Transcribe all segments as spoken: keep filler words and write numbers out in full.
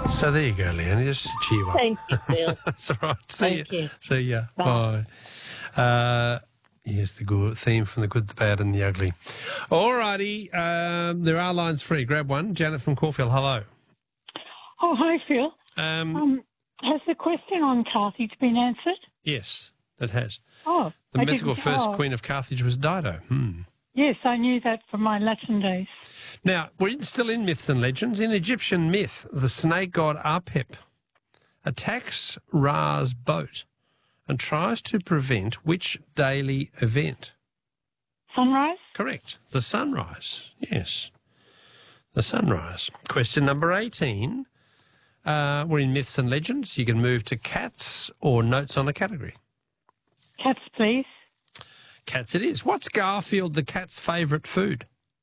So there you go, Leonie. Just to cheer you up. Thank you, Bill. That's all right. See Thank you. you. See ya. Bye. Bye. Uh, here's the good theme from the good, the bad and the ugly. All righty. Um, there are lines free. Grab one. Janet from Caulfield, hello. Oh, hi, Phil. Um, Um, has the question on Carthage been answered? yes, it has. Oh, The I mythical didn't- first oh, queen of Carthage was Dido. Hmm. Yes, I knew that from my Latin days. Now, we're still in myths and legends. In Egyptian myth, the snake god Apep attacks Ra's boat and tries to prevent which daily event? Sunrise? Correct. The sunrise. Yes. The sunrise. Question number eighteen. Uh, we're in myths and legends. You can move to cats or notes on a category. Cats, please. Cats it is. What's Garfield the cat's favourite food?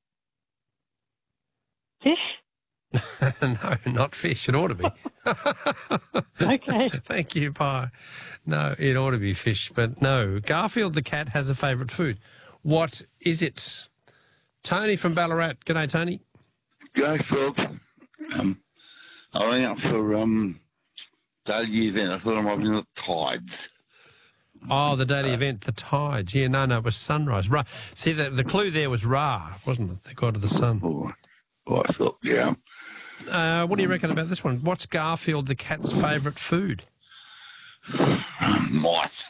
Fish? No, not fish. It ought to be. Okay. Thank you, bye. No, it ought to be fish, but no. Garfield the cat has a favourite food. What is it? Tony from Ballarat. G'day, Tony. G'day, Phil. Um, I went up for um, daily event. I thought I might be in the tides. Oh, the daily event, the tides. Yeah, no, no, it was sunrise. Ra. See, the, the clue there was Ra, wasn't it? The god of the sun. Oh, I thought, yeah. Uh, what do you reckon about this one? What's Garfield the cat's favourite food? Mice.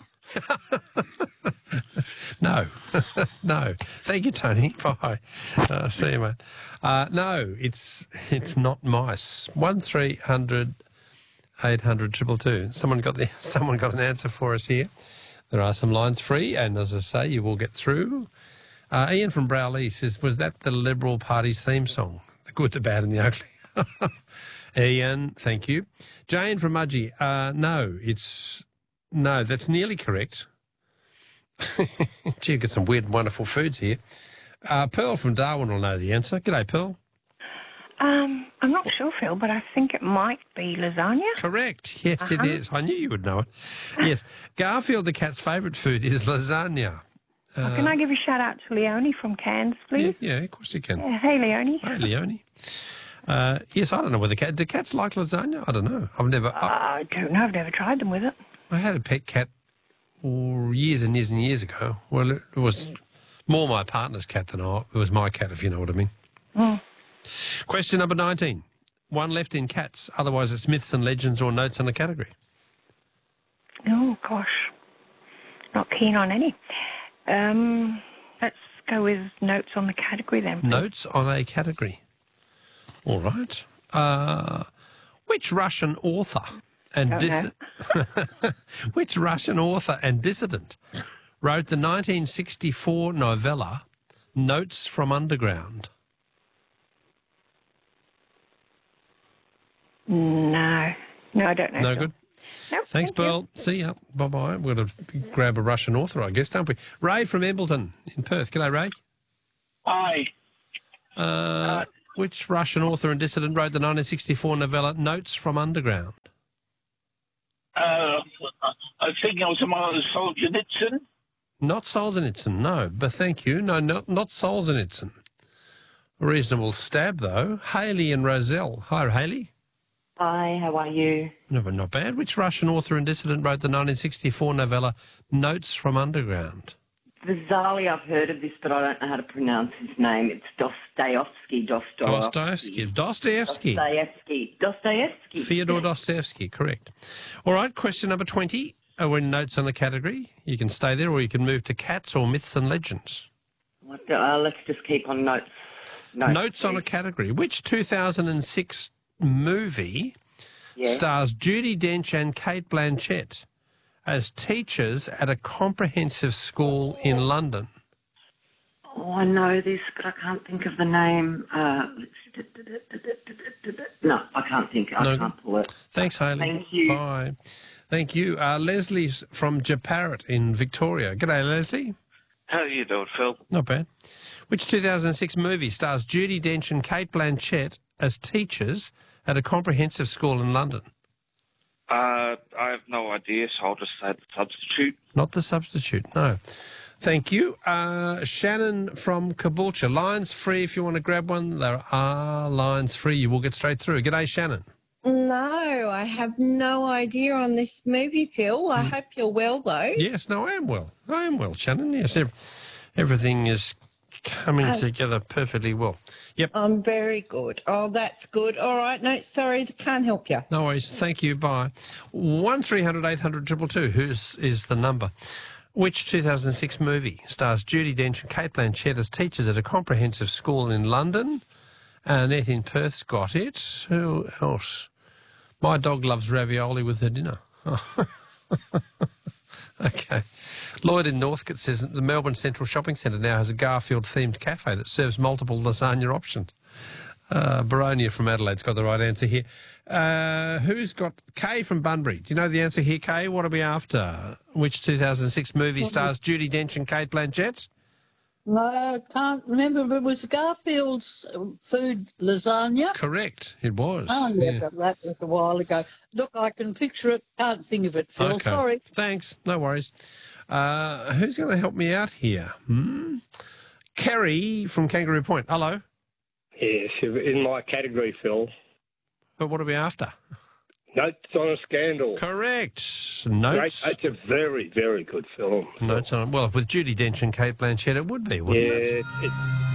No. No. Thank you, Tony. Bye. Uh, see you, mate. Uh, no, it's it's not mice. One three hundred eight hundred triple two. Someone got the someone got an answer for us here. There are some lines free, and as I say, you will get through. Uh, Ian from Browley says, was that the Liberal Party's theme song? The good, the bad and the ugly. Ian, thank you. Jane from Mudgee, uh, no, it's... No, that's nearly correct. Gee, you've got some weird and wonderful foods here. Uh, Pearl from Darwin will know the answer. G'day, Pearl. Um, I'm not sure, Phil, but I think it might be lasagna. Correct. Yes, Uh-huh. it is. I knew you would know it. Yes. Garfield the cat's favourite food is lasagna. Oh, can I give a shout out to Leonie from Cairns, please? Yeah, yeah, of course you can. Yeah, hey, Leonie. Hey, Leonie. Uh, yes, I don't know whether cat... Do cats like lasagna? I don't know. I've never... I, I don't know. I've never tried them with it. I had a pet cat oh, years and years and years ago. Well, it was more my partner's cat than I. It was my cat, if you know what I mean. Mm. Question number nineteen. One left in cats. Otherwise, it's myths and legends or notes on a category. Oh, gosh. Not keen on any. Um, let's go with notes on the category then, please. Notes on a category. All right. Uh, which Russian author and Don't dis- which Russian author and dissident wrote the nineteen sixty-four novella Notes from Underground? No. No, I don't know. No Phil. good. Nope, Thanks, thank you. Pearl. See ya. Bye-bye. We're going to grab a Russian author, I guess, don't we? Ray from Embleton in Perth. G'day, Ray. Hi. Uh, which Russian author and dissident wrote the nineteen sixty-four novella Notes from Underground? Uh, I think I was among Solzhenitsyn. Not Solzhenitsyn, no. But thank you. No, not, not Solzhenitsyn. A reasonable stab, though. Haley and Roselle. Hi, Haley. Hi, how are you? No, but not bad. Which Russian author and dissident wrote the nineteen sixty-four novella Notes from Underground? Bizarrely, I've heard of this, but I don't know how to pronounce his name. It's Dostoevsky. Dostoevsky. Dostoevsky. Dostoevsky. Dostoevsky. Fyodor Dostoevsky, correct. All right, question number twenty. Uh, we're in notes on the category. You can stay there or you can move to cats or myths and legends. What the- uh, let's just keep on notes. Notes, Notes on a please. category. Which two thousand six movie Yeah. stars Judi Dench and Kate Blanchett as teachers at a comprehensive school in London? Oh, I know this, but I can't think of the name. Uh, no, I can't think. I No. can't pull it. Thanks, Hayley. Thank you. Bye. Thank you. Uh, Leslie's from Japarrit in Victoria. G'day, Leslie. How are you doing, Phil? Not bad. Which two thousand six movie stars Judi Dench and Kate Blanchett as teachers at a comprehensive school in London? Uh, I have no idea, so I'll just say the substitute. Not The Substitute, no. Thank you. Uh, Shannon from Caboolture. Lines free if you want to grab one. There are lines free. You will get straight through. G'day, Shannon. Mm, No, I have no idea on this movie, Phil. I hope you're well, though. Yes, no, I am well. I am well, Shannon. Yes, ev- everything is coming Oh. together perfectly well. Yep. I'm very good. Oh, that's good. All right. No, sorry, can't help you. No worries. Thank you. Bye. One three hundred eight hundred two two two. Whose is the number? Which two thousand six movie stars Judi Dench and Kate Blanchett as teachers at a comprehensive school in London? Annette in Perth's got it. Who else? My dog loves ravioli with her dinner. Okay. Lloyd in Northcote says that the Melbourne Central Shopping Centre now has a Garfield-themed cafe that serves multiple lasagna options. Uh, Baronia from Adelaide's got the right answer here. Uh, who's got Kay from Bunbury? Do you know the answer here, Kay? What are we after? Which two thousand six movie stars Judi Dench and Kate Blanchett? No, I can't remember, but it was Garfield's food lasagna. Correct, it was. Oh, yeah, Yeah. but that was a while ago. Look, I can picture it, can't think of it, Phil. Okay. Sorry. Thanks, no worries. Uh, who's going to help me out here? Hmm? Kerry from Kangaroo Point. Hello. Yes, in my category, Phil. But what are we after? Notes on a Scandal. Correct. Great. Notes. That's a very, very good film. Notes on. Well, with Judi Dench and Kate Blanchett, it would be, wouldn't Yeah, it? it,